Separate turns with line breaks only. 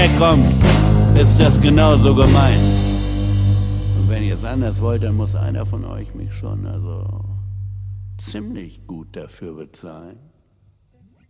herkommt, ist das genauso gemeint. Und wenn ihr es anders wollt, dann muss einer von euch mich schon ziemlich gut dafür bezahlen.